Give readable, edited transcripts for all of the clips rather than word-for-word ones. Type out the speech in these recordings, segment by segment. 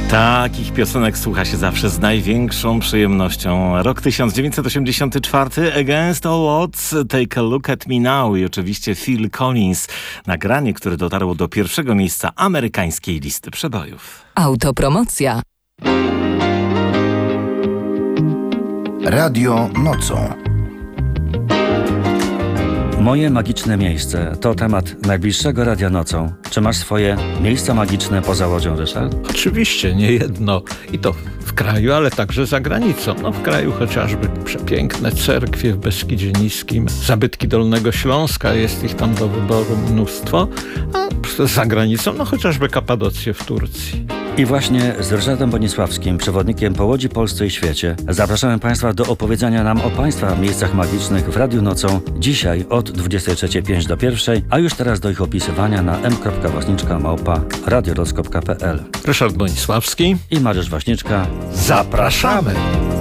Takich piosenek słucha się zawsze z największą przyjemnością. Rok 1984, Against All Odds, Take a Look at Me Now i oczywiście Phil Collins. Nagranie, które dotarło do pierwszego miejsca amerykańskiej listy przebojów. Autopromocja. Radio nocą. Moje magiczne miejsce to temat najbliższego Radia Nocą. Czy masz swoje miejsca magiczne poza Łodzią, Ryszard? Oczywiście, nie jedno. I to w kraju, ale także za granicą. W kraju chociażby przepiękne cerkwie w Beskidzie Niskim, zabytki Dolnego Śląska, jest ich tam do wyboru mnóstwo. A za granicą, chociażby Kapadocję w Turcji. I właśnie z Ryszardem Bonisławskim, przewodnikiem po Łodzi, Polsce i świecie, zapraszamy Państwa do opowiedzenia nam o Państwa miejscach magicznych w Radiu Nocą. Dzisiaj od 23:05 do 1, a już teraz do ich opisywania na m.waśniczka@radiodoskop.pl. Ryszard Bonisławski i Mariusz Waśniczka. Zapraszamy!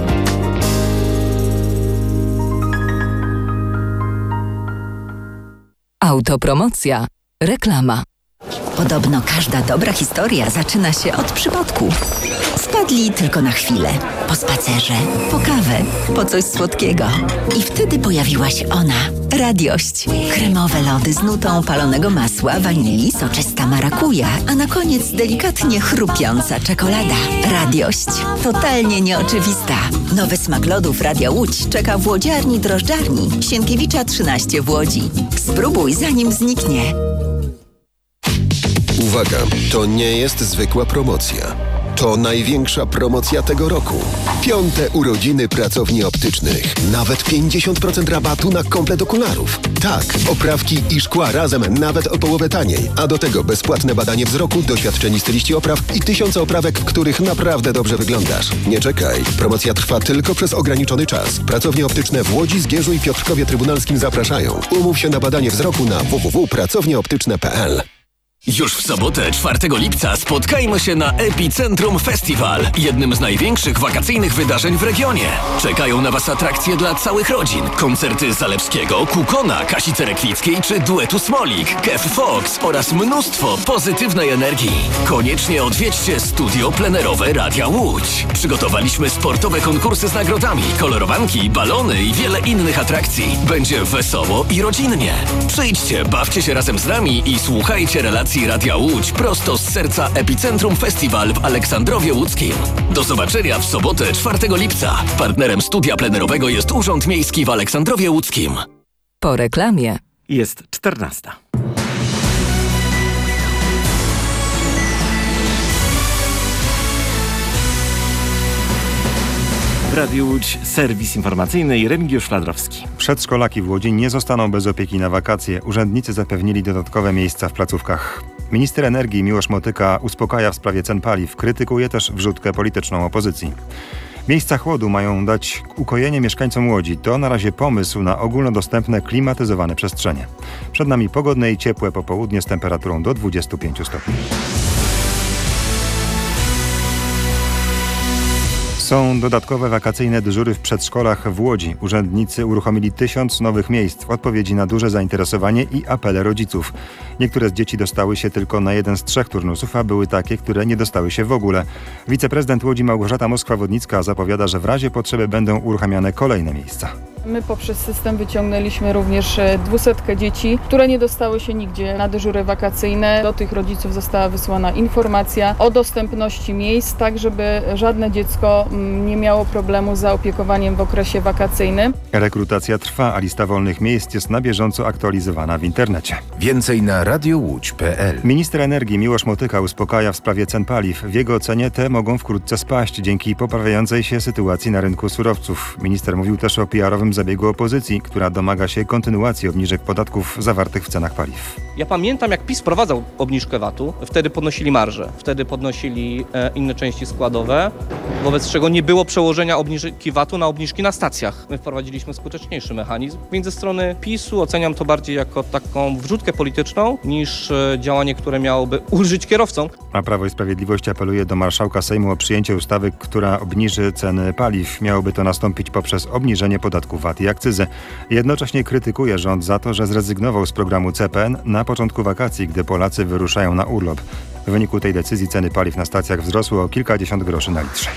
Autopromocja. Reklama. Podobno każda dobra historia zaczyna się od przypadku. Wpadli tylko na chwilę. Po spacerze, po kawę, po coś słodkiego. I wtedy pojawiła się ona. Radiość. Kremowe lody z nutą palonego masła, wanilii, soczysta marakuja, a na koniec delikatnie chrupiąca czekolada. Radiość. Totalnie nieoczywista. Nowy smak lodów Radia Łódź czeka w łodziarni drożdżarni Sienkiewicza 13 w Łodzi. Spróbuj zanim zniknie. Uwaga, to nie jest zwykła promocja. To największa promocja tego roku. 5. urodziny pracowni optycznych. Nawet 50% rabatu na komplet okularów. Tak, oprawki i szkła razem nawet o połowę taniej. A do tego bezpłatne badanie wzroku, doświadczeni styliści opraw i 1000 oprawek, w których naprawdę dobrze wyglądasz. Nie czekaj. Promocja trwa tylko przez ograniczony czas. Pracownie optyczne w Łodzi, Zgierzu i Piotrkowie Trybunalskim zapraszają. Umów się na badanie wzroku na www.pracownieoptyczne.pl. Już w sobotę, 4 lipca, spotkajmy się na Epicentrum Festival, jednym z największych wakacyjnych wydarzeń w regionie. Czekają na Was atrakcje dla całych rodzin. Koncerty Zalewskiego, Kukona, Kasi Cerekwickiej czy duetu Smolik, Kev Fox oraz mnóstwo pozytywnej energii. Koniecznie odwiedźcie studio plenerowe Radia Łódź. Przygotowaliśmy sportowe konkursy z nagrodami, kolorowanki, balony i wiele innych atrakcji. Będzie wesoło i rodzinnie. Przyjdźcie, bawcie się razem z nami i słuchajcie relacji Radia Łódź prosto z serca Epicentrum Festival w Aleksandrowie Łódzkim. Do zobaczenia w sobotę 4 lipca. Partnerem studia plenerowego jest Urząd Miejski w Aleksandrowie Łódzkim. Po reklamie jest 14. W Radiu Łódź serwis informacyjny i Remigiusz Fladrowski. Przedszkolaki w Łodzi nie zostaną bez opieki na wakacje. Urzędnicy zapewnili dodatkowe miejsca w placówkach. Minister energii Miłosz Motyka uspokaja w sprawie cen paliw. Krytykuje też wrzutkę polityczną opozycji. Miejsca chłodu mają dać ukojenie mieszkańcom Łodzi. To na razie pomysł na ogólnodostępne, klimatyzowane przestrzenie. Przed nami pogodne i ciepłe popołudnie z temperaturą do 25 stopni. Są dodatkowe wakacyjne dyżury w przedszkolach w Łodzi. Urzędnicy uruchomili 1000 nowych miejsc w odpowiedzi na duże zainteresowanie i apele rodziców. Niektóre z dzieci dostały się tylko na jeden z 3 turnusów, a były takie, które nie dostały się w ogóle. Wiceprezydent Łodzi Małgorzata Moskwa-Wodnicka zapowiada, że w razie potrzeby będą uruchamiane kolejne miejsca. My poprzez system wyciągnęliśmy również 200 dzieci, które nie dostały się nigdzie na dyżury wakacyjne. Do tych rodziców została wysłana informacja o dostępności miejsc, tak żeby żadne dziecko nie miało problemu z zaopiekowaniem w okresie wakacyjnym. Rekrutacja trwa, a lista wolnych miejsc jest na bieżąco aktualizowana w internecie. Więcej na radiołódź.pl. Minister energii Miłosz Motyka uspokaja w sprawie cen paliw. W jego ocenie te mogą wkrótce spaść dzięki poprawiającej się sytuacji na rynku surowców. Minister mówił też o PR-owym zabiegu opozycji, która domaga się kontynuacji obniżek podatków zawartych w cenach paliw. Ja pamiętam, jak PiS wprowadzał obniżkę VAT-u, wtedy podnosili marże, wtedy podnosili inne części składowe, wobec czego nie było przełożenia obniżki VAT-u na obniżki na stacjach. My wprowadziliśmy skuteczniejszy mechanizm, więc ze strony PiS-u oceniam to bardziej jako taką wrzutkę polityczną niż działanie, które miałoby ulżyć kierowcom. A Prawo i Sprawiedliwość apeluje do marszałka Sejmu o przyjęcie ustawy, która obniży ceny paliw. Miałoby to nastąpić poprzez obniżenie podatku VAT i akcyzy. Jednocześnie krytykuje rząd za to, że zrezygnował z programu CPN na początku wakacji, gdy Polacy wyruszają na urlop. W wyniku tej decyzji ceny paliw na stacjach wzrosły o kilkadziesiąt groszy na litrze.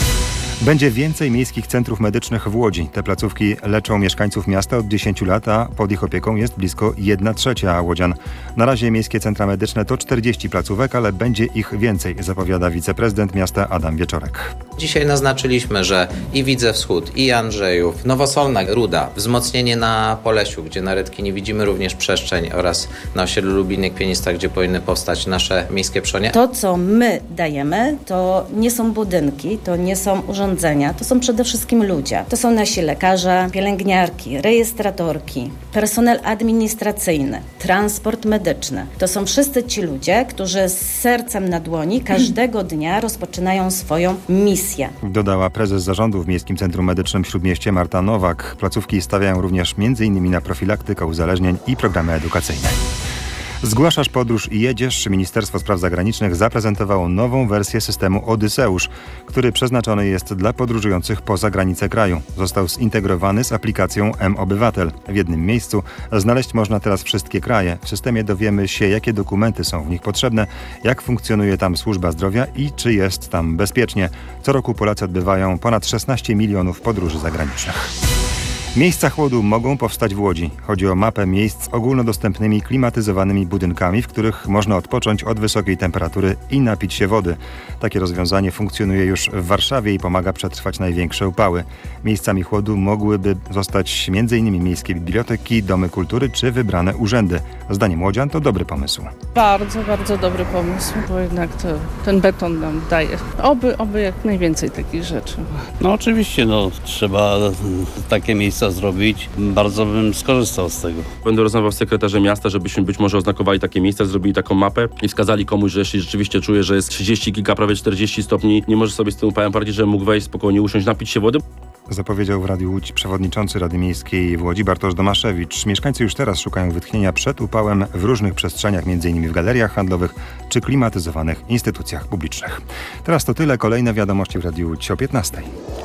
Będzie więcej miejskich centrów medycznych w Łodzi. Te placówki leczą mieszkańców miasta od 10 lat, a pod ich opieką jest blisko 1/3 łodzian. Na razie miejskie centra medyczne to 40 placówek, ale będzie ich więcej, zapowiada wiceprezydent miasta Adam Wieczorek. Dzisiaj naznaczyliśmy, że i Widzew Wschód, i Andrzejów, Nowosolna, Ruda, wzmocnienie na Polesiu, gdzie na Rydkini widzimy również przestrzeń, oraz na osiedlu Lubinek-Pienista, gdzie powinny powstać nasze miejskie przonie. To, co my dajemy, to nie są budynki, to nie są urządzenia, to są przede wszystkim ludzie. To są nasi lekarze, pielęgniarki, rejestratorki, personel administracyjny, transport medyczny. To są wszyscy ci ludzie, którzy z sercem na dłoni każdego dnia rozpoczynają swoją misję. Dodała prezes zarządu w Miejskim Centrum Medycznym Śródmieście Marta Nowak. Placówki stawiają również m.in. na profilaktykę uzależnień i programy edukacyjne. Zgłaszasz podróż i jedziesz. Ministerstwo Spraw Zagranicznych zaprezentowało nową wersję systemu Odyseusz, który przeznaczony jest dla podróżujących poza granice kraju. Został zintegrowany z aplikacją M-Obywatel. W jednym miejscu znaleźć można teraz wszystkie kraje. W systemie dowiemy się, jakie dokumenty są w nich potrzebne, jak funkcjonuje tam służba zdrowia i czy jest tam bezpiecznie. Co roku Polacy odbywają ponad 16 milionów podróży zagranicznych. Miejsca chłodu mogą powstać w Łodzi. Chodzi o mapę miejsc z ogólnodostępnymi klimatyzowanymi budynkami, w których można odpocząć od wysokiej temperatury i napić się wody. Takie rozwiązanie funkcjonuje już w Warszawie i pomaga przetrwać największe upały. Miejscami chłodu mogłyby zostać m.in. miejskie biblioteki, domy kultury czy wybrane urzędy. Zdaniem łodzian to dobry pomysł. Bardzo, bardzo dobry pomysł, bo jednak ten beton nam daje. Oby jak najwięcej takich rzeczy. No oczywiście, trzeba takie miejsca zrobić. Bardzo bym skorzystał z tego. Będę rozmawiał z sekretarzem miasta, żebyśmy być może oznakowali takie miejsca, zrobili taką mapę i wskazali komuś, że jeśli rzeczywiście czuje, że jest 30 kilka, prawie 40 stopni, nie może sobie z tym upałem poradzić, że mógł wejść spokojnie, usiąść, napić się wody. Zapowiedział w Radiu Łódź przewodniczący Rady Miejskiej w Łodzi Bartosz Domaszewicz. Mieszkańcy już teraz szukają wytchnienia przed upałem w różnych przestrzeniach, m.in. w galeriach handlowych czy klimatyzowanych instytucjach publicznych. Teraz to tyle. Kolejne wiadomości w Radiu Łódź o 15:00.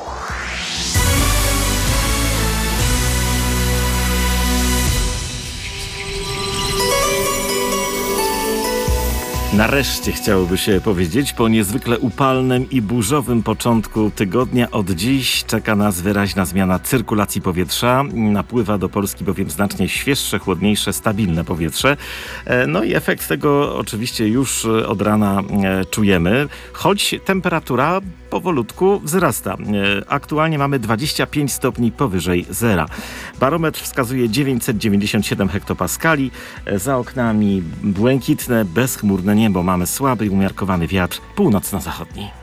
Nareszcie chciałoby się powiedzieć, po niezwykle upalnym i burzowym początku tygodnia od dziś czeka nas wyraźna zmiana cyrkulacji powietrza. Napływa do Polski bowiem znacznie świeższe, chłodniejsze, stabilne powietrze. No i efekt tego oczywiście już od rana czujemy, choć temperatura powolutku wzrasta. Aktualnie mamy 25 stopni powyżej zera. Barometr wskazuje 997 hektopaskali. Za oknami błękitne, bezchmurne niebo. Mamy słaby i umiarkowany wiatr północno-zachodni.